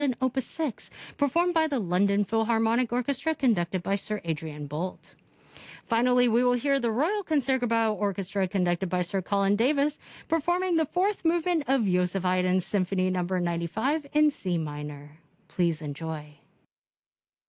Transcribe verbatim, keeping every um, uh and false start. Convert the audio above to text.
Opus six, performed by the London Philharmonic Orchestra, conducted by Sir Adrian Boult. Finally, we will hear the Royal Concertgebouw Orchestra, conducted by Sir Colin Davis, performing the fourth movement of Joseph Haydn's Symphony Number ninety-five in C minor. Please enjoy.